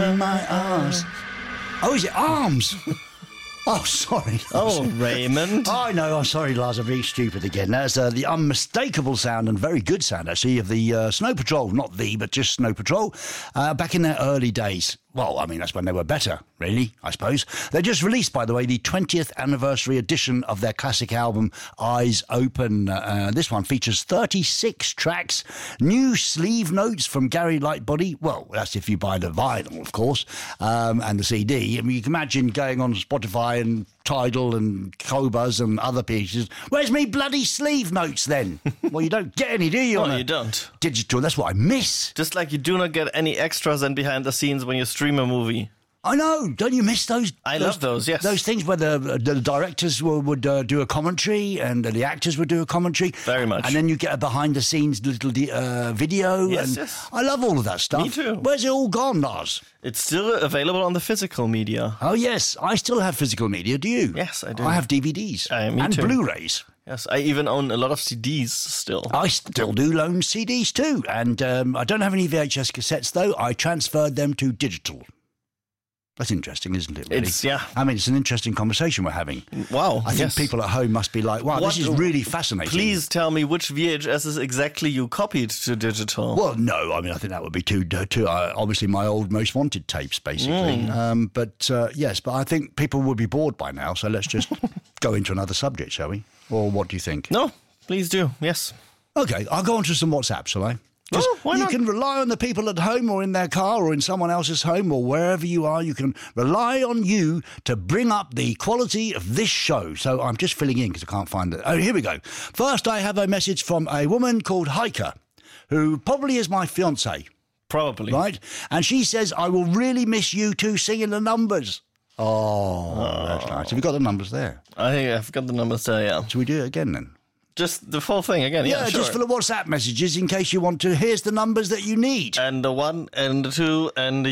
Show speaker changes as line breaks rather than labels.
in my arms. Oh, is it arms? Oh, sorry.
Oh, Raymond.
I know. I'm sorry, Lars. I'm being stupid again. That's the unmistakable sound and very good sound, actually, of the Snow Patrol. Not but just Snow Patrol. Back in their early days. Well, I mean, that's when they were better, really, I suppose. They just released, by the way, the 20th anniversary edition of their classic album, Eyes Open. This one features 36 tracks, new sleeve notes from Gary Lightbody. Well, that's if you buy the vinyl, of course, and the CD. I mean, you can imagine going on Spotify and Tidal and Qobuz and other pieces. Where's me bloody sleeve notes then? Well, you don't get any, do you?
No, you don't.
Digital, that's what I miss.
Just like you do not get any extras and behind the scenes when you stream a movie.
I know. Don't you miss those?
I love those, yes.
Those things where the directors would do a commentary and the actors would do a commentary.
Very much.
And then you get a behind-the-scenes little video.
Yes,
and
yes.
I love all of that stuff.
Me too.
Where's it all gone, Lars?
It's still available on the physical media.
Oh, yes. I still have physical media. Do you?
Yes, I do.
I have DVDs
Me
and
too.
Blu-rays.
Yes, I even own a lot of CDs still.
I still do loan CDs too. And I don't have any VHS cassettes, though. I transferred them to digital. That's interesting, isn't it, really? I mean, it's an interesting conversation we're having.
Wow.
I think people at home must be like, wow, this is really fascinating.
Please tell me which VHSs exactly you copied to digital.
Well, no, I mean, I think that would be too obviously my old Most Wanted tapes, basically. But yes, but I think people would be bored by now, so let's just go into another subject, shall we? Or what do you think?
No, please do, yes.
Okay, I'll go on to some WhatsApp, shall I?
Why not?
You can rely on the people at home or in their car or in someone else's home or wherever you are. You can rely on you to bring up the quality of this show. So I'm just filling in because I can't find it. Oh, here we go. First, I have a message from a woman called Heike, who probably is my fiancée.
Probably.
Right? And she says, I will really miss you two singing the numbers. Oh, that's nice. Have you got the numbers there?
I've got the numbers there, yeah.
Shall we do it again then?
Just the full thing again, yeah, sure.
Just for the WhatsApp messages in case you want to. Here's the numbers that you need.
And the 1 and the 2 and the